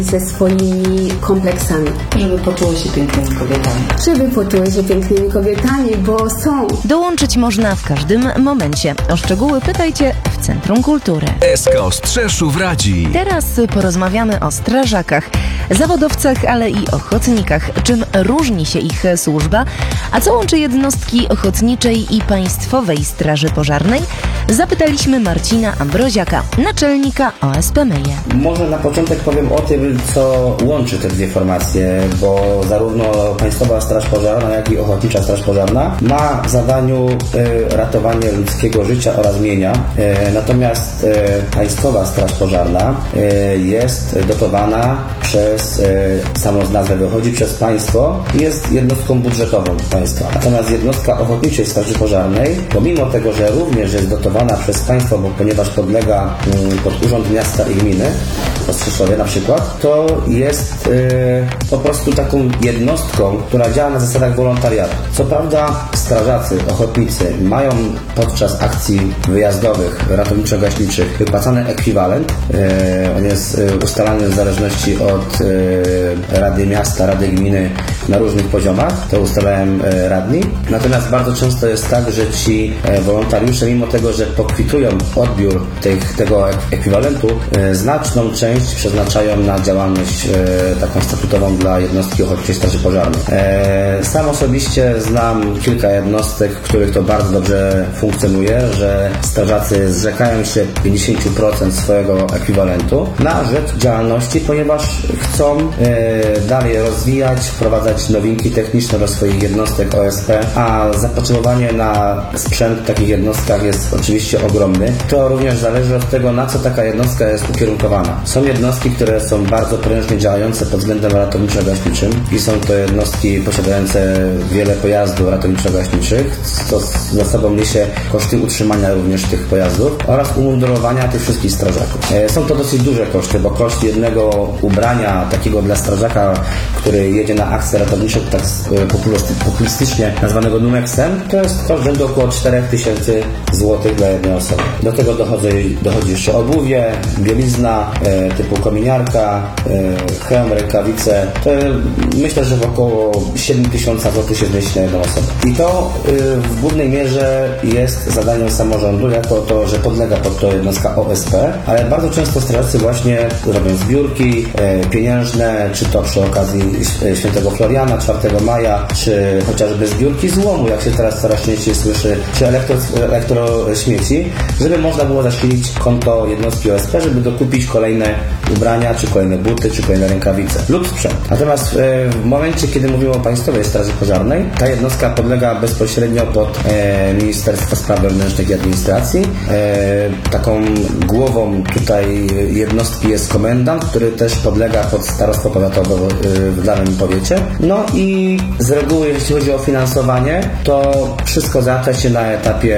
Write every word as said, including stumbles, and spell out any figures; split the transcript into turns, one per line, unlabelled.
ze swoimi kompleksami.
Żeby poczuły się pięknymi kobietami.
Żeby poczuły się pięknymi kobietami, bo są.
Dołączyć można w każdym momencie. O szczegóły pytajcie w Centrum Kultury.
S K O Strzeszów radzi.
Teraz porozmawiamy o strażakach, zawodowcach, ale i ochotnikach. Czym różni się ich służba, a co łączy jednostki ochotniczej i Państwowej Straży Pożarnej? Zapytaliśmy Marcina Ambroziaka, naczelnika O S P Myje.
Może na początek powiem o tym, co łączy te dwie formacje, bo zarówno Państwowa Straż Pożarna, jak i Ochotnicza Straż Pożarna ma w zadaniu y, ratowanie ludzkiego życia oraz mienia. Y, natomiast y, Państwowa Straż Pożarna y, jest dotowana przez, y, samo z nazwy wychodzi, przez państwo i jest jednostką budżetową państwa. Natomiast jednostka Ochotniczej Straży Pożarnej, pomimo tego, że również jest dotowana przez państwo, bo ponieważ podlega y, pod Urząd Miasta i Gminy, w Ostrzeszowie na przykład, to jest y, po prostu taką jednostką, która działa na zasadach wolontariatu. Co prawda strażacy, ochotnicy mają podczas akcji wyjazdowych, ratowniczo-gaśniczych wypłacany ekwiwalent. Y, on jest y, ustalany w zależności od y, Rady Miasta, Rady Gminy na różnych poziomach. To ustalają y, radni. Natomiast bardzo często jest tak, że ci y, wolontariusze, mimo tego, że pokwitują odbiór tych, tego ekwiwalentu, y, znaczną część przeznaczają na działalność e, taką statutową dla jednostki Ochotniczej Straży Pożarnej. E, sam osobiście znam kilka jednostek, w których to bardzo dobrze funkcjonuje, że strażacy zrzekają się pięćdziesiąt procent swojego ekwiwalentu na rzecz działalności, ponieważ chcą e, dalej rozwijać, wprowadzać nowinki techniczne do swoich jednostek O S P, a zapotrzebowanie na sprzęt w takich jednostkach jest oczywiście ogromny. To również zależy od tego, na co taka jednostka jest ukierunkowana. Są jednostki, które są bardzo prężnie działające pod względem ratowniczo-gaśniczym i są to jednostki posiadające wiele pojazdów ratowniczo-gaśniczych, co za sobą niesie koszty utrzymania również tych pojazdów oraz umundurowania tych wszystkich strażaków. Są to dosyć duże koszty, bo koszt jednego ubrania takiego dla strażaka, który jedzie na akcję ratowniczą, tak populistycznie nazwanego numeksem, to jest koszt rzędu około cztery tysiące złotych dla jednej osoby. Do tego dochodzi, dochodzi jeszcze obuwie, bielizna e, typu kominiarka, e, hełm, rękawice. To myślę, że w około siedem tysięcy złotych się zmieści na jedną osobę. I to e, w głównej mierze jest zadaniem samorządu, jako to, że podlega pod to jednostka O S P, ale bardzo często strażacy właśnie robią zbiórki e, pieniężne, czy to przy okazji Świętego Floriana, czwartego maja, czy chociażby zbiórki złomu, jak się teraz coraz częściej słyszy, czy elektro, elektrośmieci, żeby można było zasilić konto jednostki O S P, żeby dokupić kolejne ubrania, czy kolejne buty, czy kolejne rękawice lub sprzęt. Natomiast w momencie, kiedy mówimy o Państwowej Straży Pożarnej, ta jednostka podlega bezpośrednio pod e, Ministerstwo Spraw Wewnętrznych i Administracji. E, taką głową tutaj jednostki jest komendant, który też podlega pod starostwo powiatowe w danym powiecie. No i z reguły, jeśli chodzi o finansowanie, to wszystko załatwia się na etapie